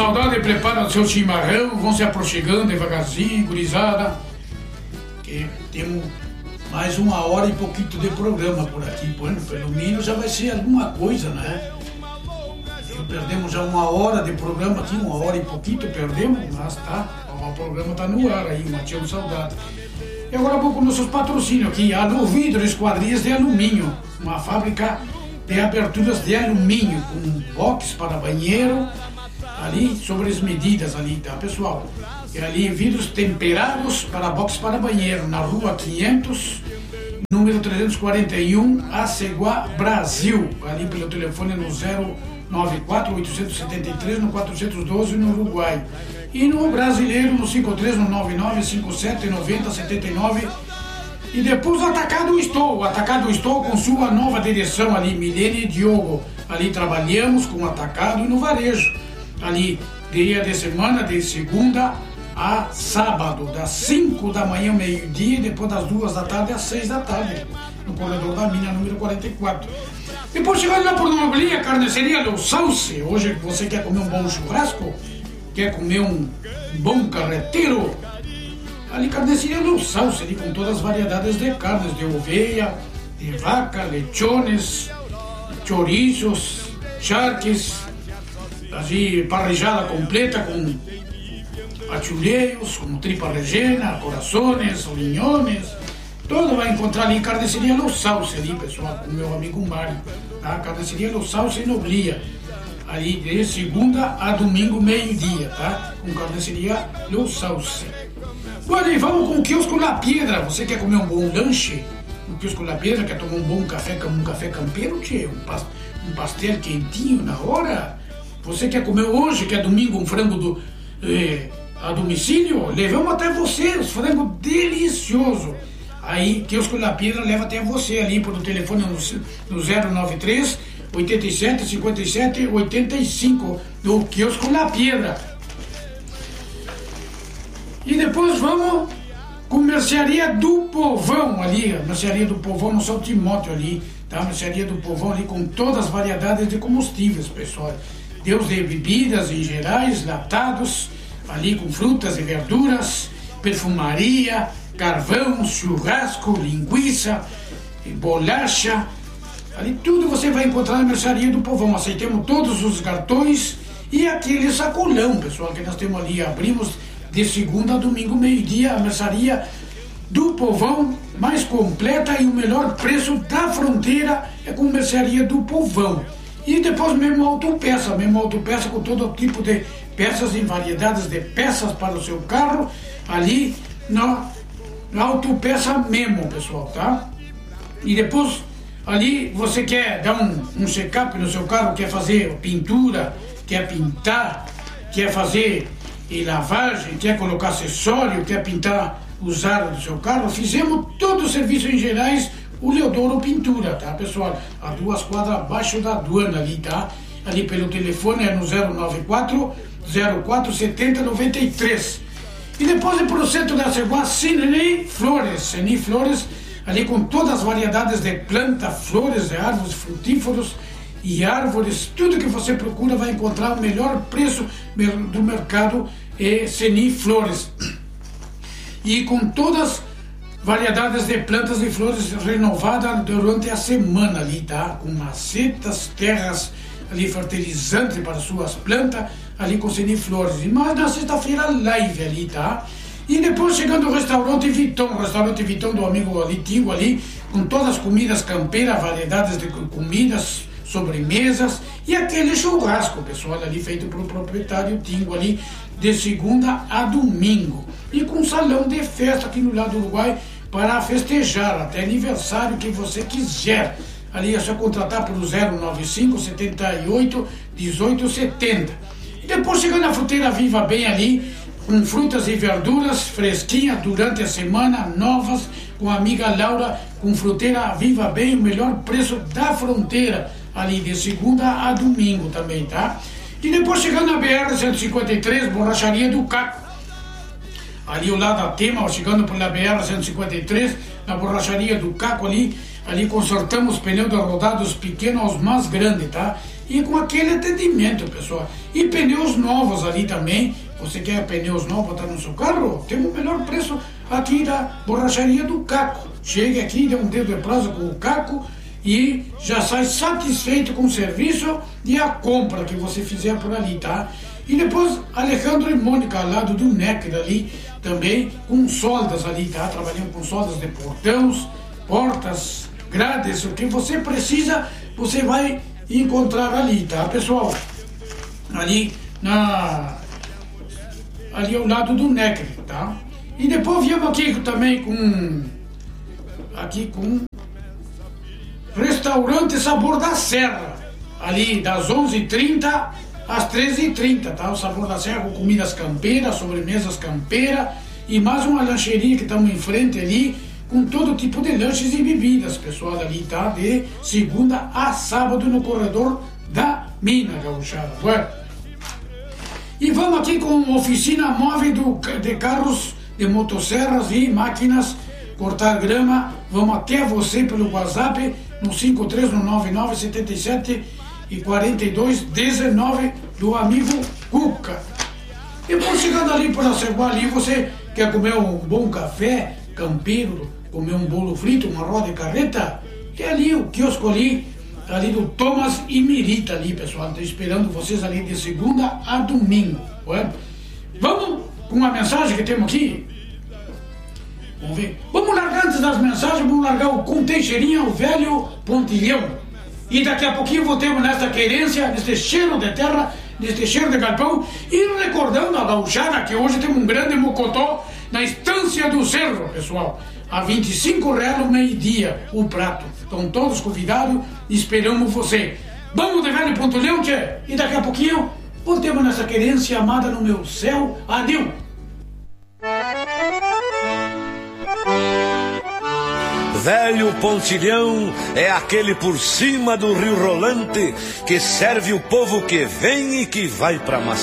saudade, prepara o seu chimarrão, vão se aproximando devagarzinho, gurizada. Que temos mais 1h e pouquinho de programa por aqui. Bueno, pelo menos já vai ser alguma coisa, né? Perdemos já 1h de programa aqui, 1h e pouquinho perdemos, mas tá, o programa tá no ar aí, Matias Saudade. E agora vou com nossos patrocínios aqui, Alô Vidro Esquadrias de Alumínio, uma fábrica de aberturas de alumínio, com box para banheiro, ali sobre as medidas ali, tá pessoal? E ali vidros temperados para box para banheiro, na rua 500, número 341, Aceguá, Brasil, ali pelo telefone no 094-873 no 412 no Uruguai. E no brasileiro no 53-199-5790-79. E depois o Atacado Estou com sua nova direção ali, Milene e Diogo. Ali trabalhamos com o Atacado e no varejo. Ali, dia de semana, de segunda a sábado, das 5 da manhã ao meio-dia, e depois das 2 da tarde às 6 da tarde, no corredor da mina número 44. Depois chegando lá por Noblia, carniceria Lo Sauce. Hoje você quer comer um bom churrasco? Quer comer um bom carreteiro? Ali carniceria Lo Sauce, ali com todas as variedades de carnes, de oveia, de vaca, lechones, chorizos, charques, ali parrillada completa com achulheiros, com tripa rellena, corações, linhones. Todo vai encontrar ali em Carniceria Lo Sauce, ali, pessoal, com o meu amigo Mário, tá? Carniceria Lo Sauce em Noblia, ali de segunda a domingo, meio-dia, tá? Com Carniceria Lo Sauce. Olha aí, vamos com o Quiosco La Piedra. Você quer comer um bom lanche? No Quiosco La Piedra, quer tomar um bom café, um café campeiro, tchê? Um pastel quentinho na hora? Você quer comer hoje, que é domingo, um frango a domicílio? Levamos até você, os frangos deliciosos. Aí, Quiosco La Piedra leva até você ali por telefone no 093 87 57 85 do Quiosco La Piedra. E depois vamos com Mercearia do Povão ali, a Mercearia do Povão no São Timóteo ali, tá? A Mercearia do Povão ali com todas as variedades de combustíveis, pessoal. Deus de bebidas em gerais, latados, ali com frutas e verduras, perfumaria, carvão, churrasco, linguiça, bolacha, ali tudo você vai encontrar na Mercearia do Povão. Aceitamos todos os cartões e aquele sacolão, pessoal, que nós temos ali. Abrimos de segunda a domingo, meio-dia, a Mercearia do Povão, mais completa e o melhor preço da fronteira é com Mercearia do Povão. E depois mesmo autopeça com todo tipo de peças em variedades de peças para o seu carro, ali na autopeça mesmo, pessoal, tá? E depois ali você quer dar um check-up no seu carro, quer fazer pintura, quer pintar, quer fazer lavagem, quer colocar acessório, quer pintar os aros do seu carro, fizemos todo o serviço em gerais, o Leodoro Pintura, tá, pessoal? A 2 quadras abaixo da aduana ali, tá? Ali pelo telefone é no 094 0470 93. E depois é pro centro da Ceguá, Seni Flores, ali com todas as variedades de planta, flores, de árvores frutíferos e árvores, tudo que você procura vai encontrar o melhor preço do mercado Seni Flores. E com todas variedades de plantas e flores renovadas durante a semana ali, tá? Com macetas, terras ali fertilizantes para suas plantas, ali com Seni Flores. E mais na sexta-feira live ali, tá? E depois chegando o restaurante Vitão do amigo Litingo ali, com todas as comidas campeiras, variedades de comidas, sobremesas e aquele churrasco, pessoal, ali feito pelo proprietário Tingo ali, de segunda a domingo. E com salão de festa aqui no lado do Uruguai para festejar, até aniversário que você quiser. Ali é só contratar pelo 095 78 18 70. E depois chegando na Fruteira Viva Bem ali, com frutas e verduras fresquinhas durante a semana, novas, com a amiga Laura, com Fruteira Viva Bem, o melhor preço da fronteira, ali de segunda a domingo também, tá? E depois chegando na BR-153, Borracharia do Caco, ali ao lado da Tema, chegando pela BR-153, na Borracharia do Caco ali consertamos pneus de rodados pequenos aos mais grandes, tá? e com aquele atendimento, pessoal. E pneus novos ali também. Você quer pneus novos botar no seu carro? Temos o melhor preço aqui da borracharia do Caco. Chegue aqui, dê um dedo de prosa com o Caco e já sai satisfeito com o serviço e a compra que você fizer por ali, tá? E depois Alejandro e Mônica ao lado do Necker ali também com soldas ali, tá? Trabalhando com soldas de portões, portas, grades, o que você precisa, você vai encontrar ali, tá, pessoal? Ali ao lado do Necker, tá? E depois viemos aqui também com Restaurante Sabor da Serra, ali das 11h30 às 13h30, tá? O Sabor da Serra com comidas campeiras, sobremesas campeiras e mais uma lancheria que estamos em frente ali com todo tipo de lanches e bebidas, pessoal, ali, tá? De segunda a sábado no corredor da Mina Gauchada, ué? E vamos aqui com oficina móvel de carros, de motosserras e máquinas, cortar grama. Vamos até você pelo WhatsApp no 53997 do amigo Cuca. E por chegando ali para Aceguá, ali você quer comer um bom café campeiro, comer um bolo frito, uma roda de carreta, que é ali o quiosco ali do Thomas e Mirita ali, pessoal. Estou esperando vocês ali de segunda a domingo. Ué? Vamos com a mensagem que temos aqui? Vamos ver. Vamos largar antes das mensagens, vamos largar o com Teixeirinha, o velho pontilhão. E daqui a pouquinho voltemos nesta querência, neste cheiro de terra, neste cheiro de galpão. E recordando a gauchada que hoje temos um grande mocotó na Estância do Cerro, pessoal. A R$25 o meio-dia o prato. Estão todos convidados, esperamos você. Vamos de velho pontilhão, tchê? E daqui a pouquinho voltemos nessa querência amada no meu céu. Adeus! Velho pontilhão é aquele por cima do rio rolante que serve o povo que vem e que vai pra